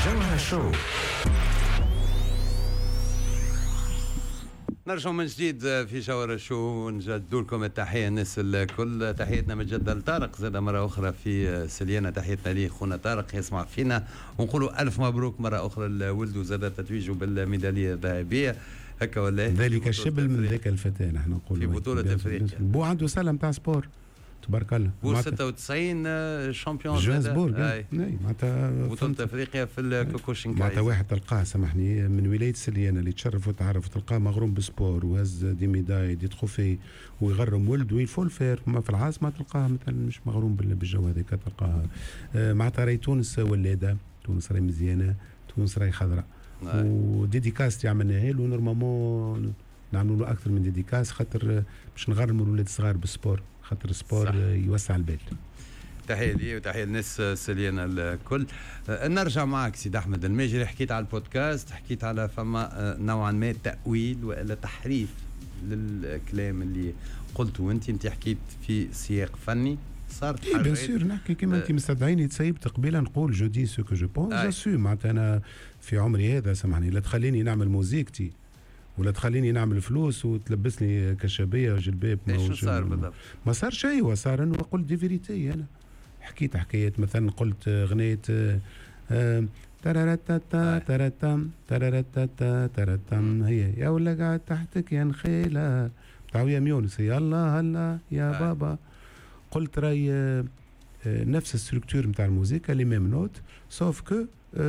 جوهرة شو. نرجع من جديد في جوهرة شو، نجدوا لكم التحية الناس الكل. تحياتنا مجدة لطارق زاد مرة أخرى في سليانة، تحياتنا ليه خونا طارق يسمع فينا، ونقولوا ألف مبروك مرة أخرى لولده زاد تتويجه بالميدالية الذهبية هكا ولا ذلك الشبل من ذاك الفتى نحن نقول في بطولة أفريقيا. بو عنده سلم تاع سبور تبارك الله. بو 96 شامبيون جوهانسبورغ معناتها بطولة افريقيا في الكوكوشينكاي. معناتها واحد تلقاه سامحني من ولاية سليانة اللي تشرف وتعرف، تلقاه مغروم بالسبور وهز دي ميداي دي تخوفي ويغرم ولده يفول فير. ما في العاصمة تلقاه مثلا مش مغروم بالجو هذاك تلقاه. معناتها راهي تونس ولادة، تونس راهي مزيانة، تونس راهي خضراء. وديديكاس عملناها له نورمالمون نعملوا له اكثر من ديديكاس خاطر باش نغرموا الولاد الصغار بالسبور، خاطر السبور يوسع البال. تحية لي وتحية للناس سليانة الكل. نرجع معك سيد أحمد الماجري، حكيت على البودكاست، حكيت على فما نوعا ما تأويل وإلا تحريف للكلام اللي قلته انت حكيت في سياق فني صارت حاجة. بيان سور نحكي كيما انت مستدعيني تسيبت قبيله نقول جو دي سو كو جو بونس جاسو. معناتها انا في عمري هذا سامحني لا تخليني نعمل موزيكتي ولا تخليني نعمل فلوس وتلبسني كشابيه وجلباب. شو صار بالضبط؟ ما صار شيء، وصار انه قلت دي فيريتي. انا حكيت حكايات، مثلا قلت غنيت ترارتا تراتم ترارتا تراتم هي يا ولا قاعد تحتك يا نخيله بتاع يا يونس يا الله هلا يا بابا. قلت راي نفس الستركتور نتاع الموسيقى لي ميم نوت سوف كو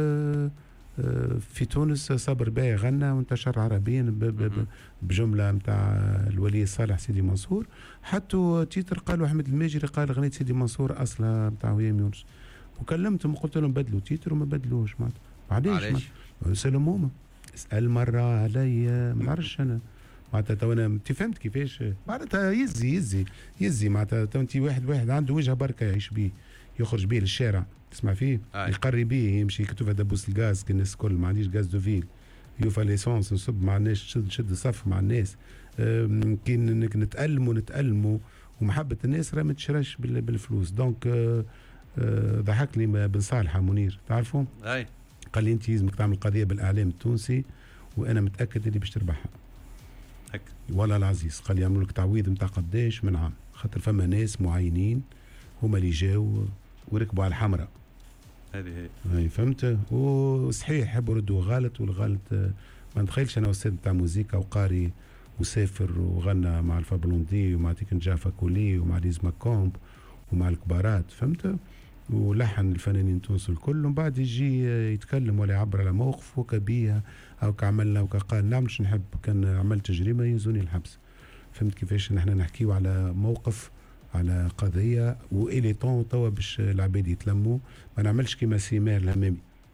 في تونس صبر باي غنى وانتشر عربيا بجمله نتاع الولي صالح سيدي منصور. حتى تيتر قالوا احمد الماجري قال غنيت سيدي منصور اصلا نتاع ويام يونس، وكلمتهم وقلت لهم بدلوا تيتر وما بدلوش. معناتها علاش؟ سلم هما اسال مره عليا ما نعرفش انا معناتها. تو انا انت فهمت كيفاش معناتها يزي معناتها انت واحد عنده وجهه بركه يعيش بيه، يخرج بيه للشارع تسمع فيه يقري بيه، يمشي يكتب دبوس الغاز الناس الكل ما عنديش غاز دو فيل يوفا ليسونس نصب مع الناس نشد صف مع الناس. كي نتألموا ومحبه الناس راه ما تشراش بالفلوس. دونك ضحكني بن صالحه منير تعرفوا قال لي انت لازمك تعمل قضيه بالاعلام التونسي وانا متاكد اللي باش تربحها والله العزيز. قال لي يعملوا لك تعويض نتاع قداش من عام، خاطر فما ناس معينين هما اللي جاوا وركبوا على الحمراء هذه هي فهمت. وصحيح حبوا يردوا غلط، والغلط ما نتخيلش انا استاذ تاع موسيقى وقاري وسافر وغنى مع الفابلوندي ومع تيكن جافا كولي ومع ليز ماكومب ومع الكبارات فهمت، ولحن الفنانين تونس الكل، ومن بعد يجي يتكلم ولا يعبر على موقف وكبيها او كعملنا وكقال نعملش نحب كان عملت جريمه ينزوني الحبس. فهمت كيفاش نحن نحكيو على موقف على قضيه وإلي طون توا باش العباد يتلموا. ما نعملش كيما سيمار الهمامي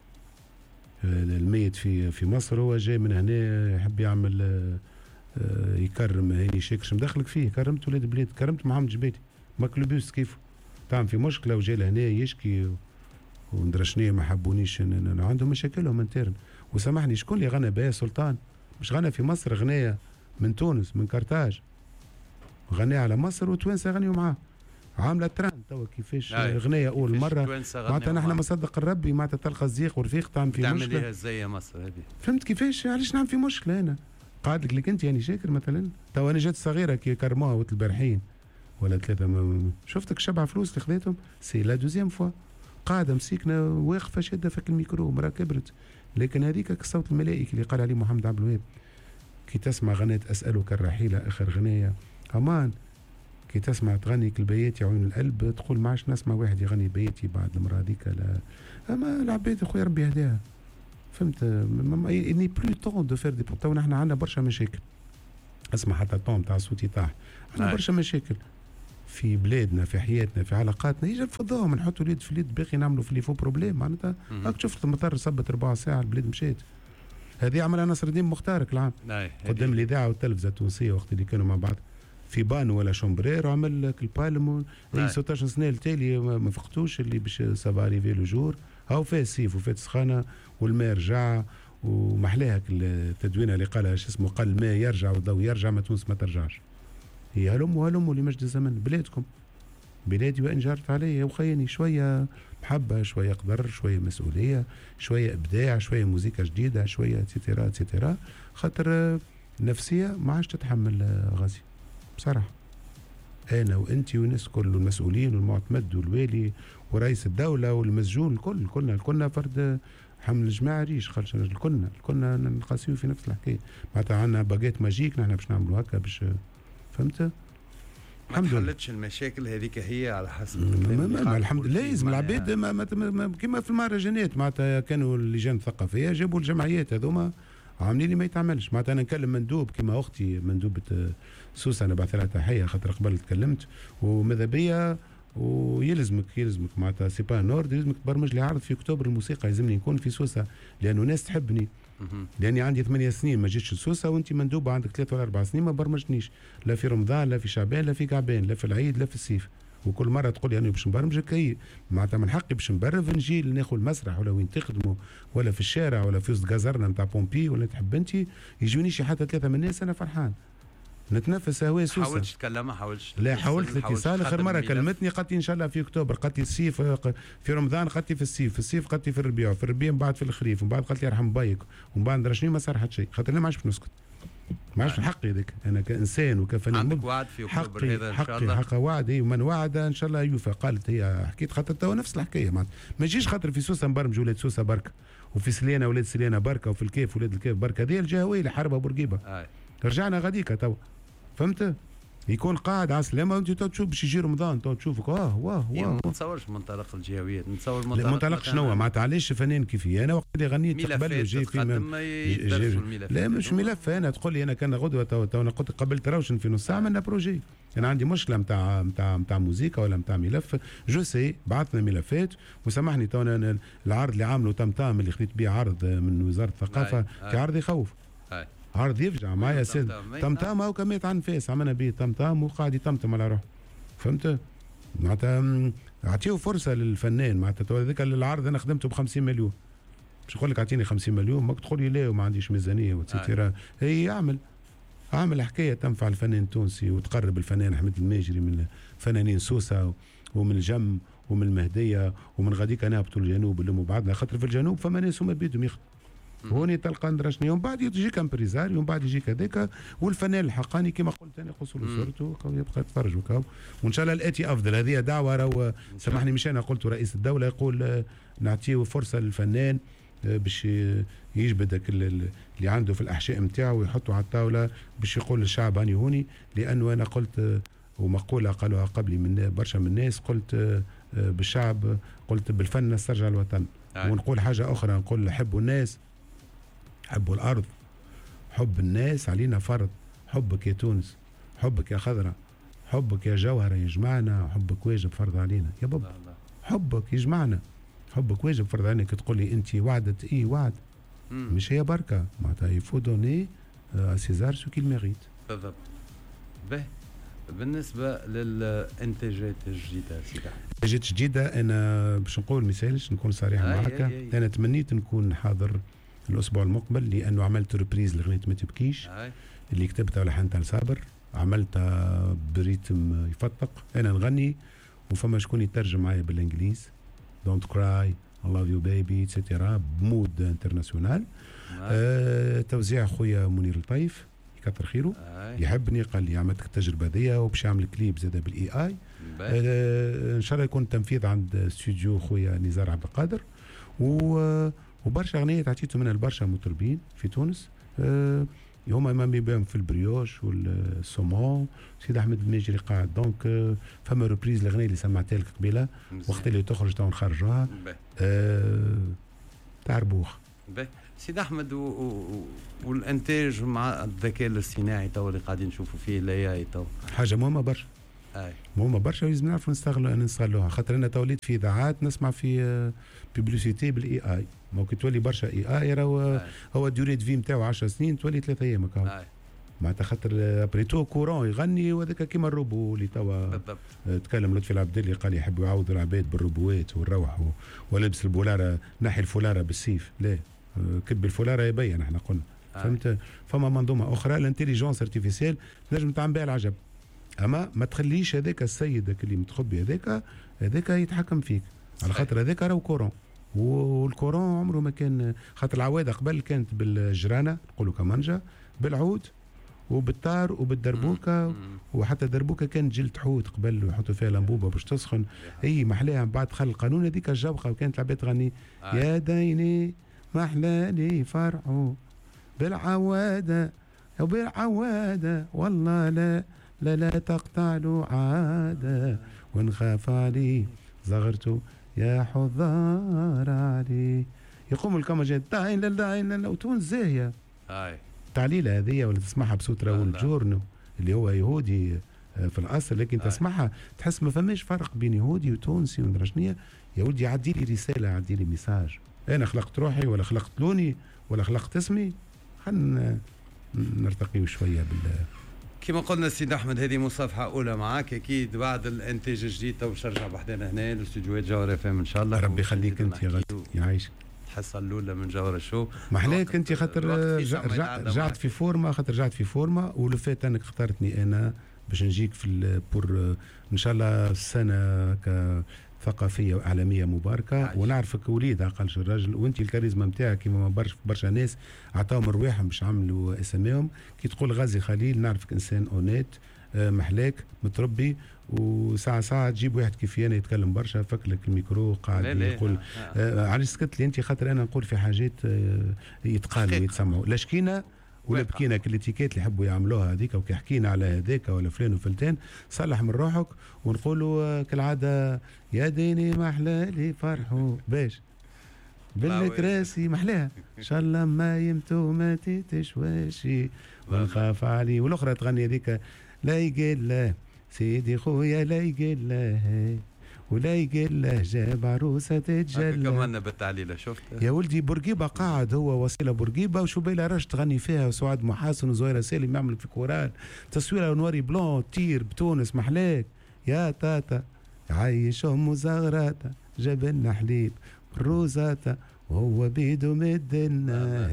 الميت في مصر، هو جاي من هنا يحب يعمل يكرم هاني شاكرش مدخلك فيه، كرمت ولاد بلاد، كرمت محمد جبالي ماكلوبيوس كيف تعمل في مشكله وجاي لهنا يشكي وندرشنيه ما حبونيش عندهم مشاكلهم انترن. وسامحني شكون اللي غنى بها سلطان؟ مش غنى في مصر غنايه من تونس من كرتاج، غنى على مصر وتوانسه غنيوا معاه. عامله تران توا كيفاش غنايه اول مره معناتها نحن ما صدق الربي معناتها تلقى الزيق ورفيق تعمل في مشكله. تعمل ليها ازاي مصر هذه؟ فهمت كيفاش علاش نعمل في مشكله انا؟ قاعد لك انت يعني شاكر مثلا توا انا جات صغيره كي كرموها وقت البارحين ولا ثلاثه شفتك 7 فلوس اللي خذيتهم سي لا دوزيام فوا قاعده مسيكنا واقفه شاده فك الميكرو مرا كبرت. لكن هذيك كصوت الملائكي اللي قال عليه محمد عبد الوهاب كي تسمع غنية اسالك الرحيله اخر غنيه امان، كي تسمع تغني البياتي عيون القلب تقول ما عادش نسمع واحد يغني بياتي بعد المراه هذيك. لا اما العباد اخويا ربي يهديها فهمت. اني بلو طون دو فير دي تو نحن عندنا برشا مشاكل. اسمع حتى الطون تاع صوتي طاح، عندنا برشا مشاكل في بلادنا في حياتنا في علاقاتنا. يجي نفضوهم نحطوا اليد في اليد باقي نعملوا في اللي فو بروبليم معناتها. راك شفت المطر صبت 4 ساعة البلاد مشات. هذه عملها نصر الدين مختار العام قدام الاذاعه والتلفزه التونسيه وقت اللي كانوا مع بعض في بانو ولا شومبرير وعمل لك البالم 16 سنه التالي ما فقتوش اللي باش سافاري في لو جور او فات الصيف وفات سخانه والماء رجع ومحلاها التدوينه اللي قالها شو اسمه قال الماء يرجع والضوء يرجع ما تونس ما ترجعش. هي هلموا لمجد الزمن بلادكم بلادي وإن جرت علي وخيني شوية محبة، شوية قدر، شوية مسؤولية، شوية إبداع، شوية موسيقى جديدة، شوية تيتيرا تيتيرا. خاطر نفسية ما عادش تتحمل غازي بصراحة. أنا وأنت والناس كل المسؤولين والمعتمد والوالي ورئيس الدولة والمسجون الكل كلنا فرد حمل الجماعة ريش خالص. كلنا نقاسيو في نفس الحكاية. معناتها عندنا باجيت ماجيك نحن باش نعملوا هكا باش فهمت. الحمد لله ما حلتش المشاكل هذيك هي على حسب الحمد لله. لازم العباد كما في المهرجانات معناتها كانوا اللجان الثقافيه جابوا الجمعيات هذوما عاملين لي ما يتعملش. معناتها انا نكلم مندوب كما اختي مندوبه سوسه، انا بعث لها تحيه خاطر قبل تكلمت وماذا بيا. ويلزمك معناتها سي با نورد، يلزمك تبرمج لي عرض في اكتوبر الموسيقى، يلزمني نكون في سوسه لانه ناس تحبني. لاني عندي 8 سنين ما جيتش لسوسه وانت مندوبه عندك 3 ولا 4 سنين ما برمجتنيش، لا في رمضان لا في شعبان لا في كعبان لا في العيد لا في الصيف. وكل مره تقول لي انا باش نبرمجك، هي معناتها من حقي باش نبرف نجي ناخذ المسرح ولا وين تخدموا ولا في الشارع ولا في وسط جزرنا نتاع بومبي ولا تحب انت يجوني شي حتى 3 من الناس انا فرحان نتنفس هوا سوسه. حاولتش تكلمها حاولت الاتصال. اخر مره كلمتني قالت لي ان شاء الله في اكتوبر، قالت لي الصيف في رمضان، قالت لي في الصيف قالت لي في الربيع من بعد في الخريف، ومن بعد قالت لي يرحم بايك، ومن بعد ندرى شنو ما صار حتى شيء. خاطر انا ما عادش نسكت، ما عادش حقي هذاك. انا كانسان وكفنان عندك وعد في اكتوبر هذا ان شاء الله. حق وعد هي، ومن وعد ان شاء الله يوفى. قالت هي حكيت خاطر توا نفس الحكايه ما يجيش خاطر في سوسه نبرمج ولاد سوسه بركه، وفي سليانه ولاد سليانه بركه، وفي الكيف ولاد الكيف بركه. هذه الجهويه حربه بورقيبه. رجعنا غاديك توا فهمت. يكون قاعد على سلامه وانت تشوف باش يجي رمضان تو تشوفك واه ما نتصورش منطلق الجهويات، نتصور منطلق شنو معناتها. علاش فنان كيفي انا وقت اللي غنيت قبل وجاي في لا مش ملف. انا تقول لي انا كان غدوه تو انا قلت قبلت روشن في نص ساعه عملنا بروجي. انا عندي مشكله نتاع موسيقى ولا نتاع ملف جو سي. بعثنا ملفات وسامحني تو انا العرض اللي عامله تمتام اللي خديت بيه عرض من وزاره الثقافه كعرض يخوف. عرض يفجع معايا سيد تمتام هاو كميت عن فاس عملنا بيه تمتام وقاعد يتمتم على روحه فهمت. معناتها اعطيه فرصه للفنان. معناتها هذاك العرض انا خدمته ب 50 مليون. مش نقول لك اعطيني 50 مليون ما تقول لي لا وما عنديش ميزانيه وتسيتيرا. هي اعمل حكايه تنفع الفنان التونسي وتقرب الفنان احمد الماجري من فنانين سوسه ومن الجم ومن المهديه ومن غاديك نهبطوا الجنوب اللي بعدنا. خاطر في الجنوب فما ناس هما بيدهم يخدموا هوني تلقى ندرشني ومن بعد يجيك امبريزاري ومن بعد يجيك هذاك. والفنان الحقاني كما قلت انا قصوا له صورته يبقى يتفرج وكاو. وان شاء الله الاتي افضل. هذه دعوه راهو سامحني مش انا قلت، رئيس الدوله يقول نعطيه فرصه للفنان باش يجبد اللي عنده في الاحشاء نتاعو ويحطه على الطاوله باش يقول للشعب اني هوني. لانه انا قلت ومقوله قالوها قبلي من برشا من الناس، قلت بالشعب قلت بالفن نسترجع الوطن. ونقول حاجه اخرى، نقول حبوا الناس حبوا الأرض. حب الناس علينا فرض. حبك يا تونس، حبك يا خضرة، حبك يا جوهرة يجمعنا، حبك واجب فرض علينا يا بابا. حبك يجمعنا، حبك واجب فرض علينا. تقول لي أنت وعدت وعد مش هي بركة معناتها يفو دوني سيزار سو كيل ميريت. بالضبط. بالنسبة للإنتاجات الجديدة إنتاجات جديدة أنا باش نقول مثالش نكون صريح معك. أنا تمنيت نكون حاضر الأسبوع المقبل لأنه عملت ريبريز لغنية ما تبكيش اللي كتبتها ولحنتها لصابر. عملتها بريتم يفتق أنا نغني وفما شكون يترجم معايا بالإنجليز Don't cry I love you baby اتسيتيرا بمود انترناسيونال. توزيع خويا منير الطيف يكثر خيره يحبني قال لي عملت التجربة ذي وباش يعمل كليب زاده بالاي اي. ان شاء الله يكون التنفيذ عند استوديو خويا نزار عبد القادر. وبرشا اغنيات عطيتهم منها لبرشا مطربين في تونس. هما امام بهم في البريوش والسومون. سيد احمد الماجري قاعد دونك فما ريبريز الاغنيه اللي سمعتها لك قبيله وقت اللي تخرج تو نخرجوها تاع ربوخ. سيد احمد والانتاج مع الذكاء الاصطناعي تو اللي قاعدين نشوفوا فيه الاي تو حاجه مهمه برشا. مهمه برشا ولازم نعرفوا نستغلوها. خاطر انا توليت في اذاعات نسمع في بيبليسيتي بالاي اي. ممكن تولي برشا اي اي هو الدوري دو في نتاعو 10 سنين تولي 3 ايام هكا معناتها. خاطر ابريتو كورون يغني وهذاك كيما الروبو اللي توا تكلم لطفي العبدلي قال يحبوا يعوضوا العباد بالروبوات والروح ولبس البولاره نحي الفولاره بالسيف. لا كب الفولاره يبين احنا قلنا فهمت. فما منظومه اخرى الانتيليجنس ارتيفيسيال نجم تعمل بها العجب. اما ما تخليش هذاك السيد اللي متخبي هذاك يتحكم فيك، على خاطر هذاك راهو كورون، والكورون عمره ما كان، خاطر العواده قبل كانت بالجرانه نقولوا كمانجا، بالعود وبالطار وبالدربوكه، وحتى الدربوكه كانت جلد حوت قبل ويحطوا فيها لمبوبه باش تسخن، هي محلاها من بعد خل القانون هذيك الجبقه، وكانت العباد تغني يا ديني محلالي فرحوا بالعواده وبالعواده والله لا تقطع له عاده ونخاف عليه زغرته يا حضار عليه. يقوم الكمجات داين لا وتونس زاهيه التعليله هذه، ولا تسمعها بصوت راول جورنو اللي هو يهودي في الاصل، لكن تسمعها تحس ما فماش فرق بين يهودي وتونسي ومدرشنيه. يا ودي عدي لي رساله، عدي لي ميساج، انا خلقت روحي ولا خلقت لوني ولا خلقت اسمي، خلينا نرتقي شويه كما قلنا السيد احمد هذه مصافحه اولى معك، اكيد بعد الانتاج الجديد تو ترجع بحدنا هنا لاستوديوهات جوهر اف ام ان شاء الله. ربي يخليك انت يا غالي يعيشك. الحصه الاولى من جوهر الشو محلاك انت، خاطر رجعت في فورما، خاطر رجعت في فورما، ولو فات انك اختارتني انا باش نجيك في بور ان شاء الله السنه ثقافيه واعلاميه مباركه، ونعرفك وليد عقلش الراجل، وانت الكاريزما نتاعك كيما برشا ناس عطاهم رواحهم باش عملوا اساميهم. كي تقول غازي خليل نعرفك انسان اونيت محلاك متربي، وساعة تجيب واحد كيفي انا يتكلم برشا فك لك الميكرو قاعد يقول علاش سكت لي انت؟ خاطر انا نقول في حاجات يتقالوا ويتسمعوا، لا شكينا ولا بكينا كالاتيكيت اللي يحبوا يعملوها هذيك، وكي حكينا على هذاك ولا فلان وفلتان صلح من روحك، ونقولوا كالعاده يا ديني محلالي فرحوا باش بالكراسي محلاها ان شاء الله ما يمتو ما تتشواشي ونخاف عليه. والاخرى تغني هذيك لا يقل له سيدي خويا لا يقل له ولا يقل له جاب عروسه تتجلى. كمان بالتعليله شفت يا ولدي بورقيبه قاعد هو وسيله بورقيبه وشبيله رش تغني فيها، وسعاد محاسن وزهيره سالم يعملوا في كورال تصويره نوري بلون تير بتونس محلاك يا تاتا عايش ام زغراتا جاب لنا حليب روزاتا وهو بيدو مدنا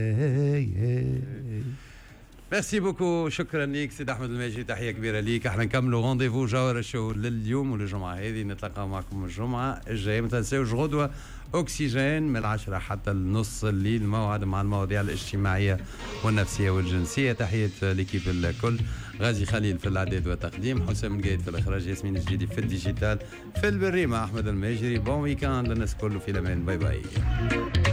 هي. ميرسي بوكو، شكرا ليك سيد احمد الماجري، تحيه كبيره ليك. احنا نكملوا رونديفو جوهر الشو لليوم وللجمعه هذه، نتلاقاو معكم الجمعه الجايه. ما تنساوش غدوه اكسجين من 10 حتى النص الليل، موعد مع المواضيع الاجتماعيه والنفسيه والجنسيه. تحيه ليكيب الكل، غازي خليل في الاعداد والتقديم، حسام القايد في الاخراج، ياسمين الجديدي في الديجيتال، في البريمه احمد الماجري. بون ويكاند للناس كله، في الامان، باي باي.